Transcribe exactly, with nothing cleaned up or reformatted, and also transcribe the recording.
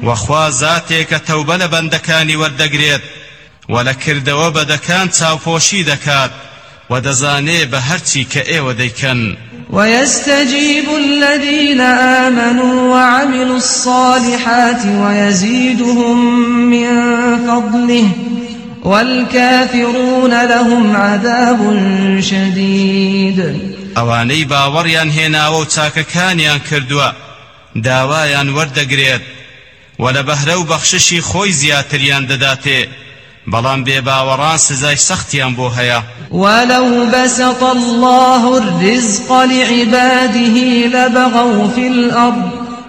وخوا ذاتێکە تەوبە لە بەندەکانی وەردەگرێت و لە کردەوە بەدەکان چاوپۆشی دەکات و دەزانێ بە هەرچی کە ئێوە دەیکەن. ويستجيب الذين آمنوا وعملوا الصالحات ويزيدهم من فضله والكافرون لهم عذاب شديد. ئەوانەی باوەڕیان هێناوە و چاکەکانیان کردووە داوایان وەردەگرێت و لە بەهرە و بەخششی خۆی زیاتریان دەداتێ، بەڵام بێباوەڕان سزای سەختیان بۆ هەیە. ولو بسط الله الرزق لعباده لبغوا في الأرض